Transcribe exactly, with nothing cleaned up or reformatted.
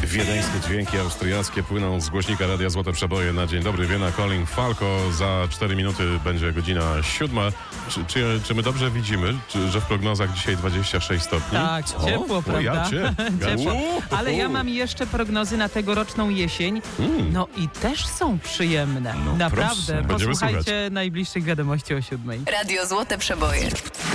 Wiedeńskie dźwięki austriackie płyną z głośnika Radia Złote Przeboje na dzień dobry. Wiena Calling Falco. Za cztery minuty będzie godzina siódma. Czy, czy, czy my dobrze widzimy, czy, że w prognozach dzisiaj dwadzieścia sześć stopni? Tak, ciepło, o, prawda? O, ja cię. Ciepło. U, Ale ja u. mam jeszcze prognozy na tegoroczną jesień. Mm. No i też są przyjemne. No, Naprawdę. proszę. Będziemy Posłuchajcie słuchać. najbliższych wiadomości o siódmej. Radio Złote Przeboje.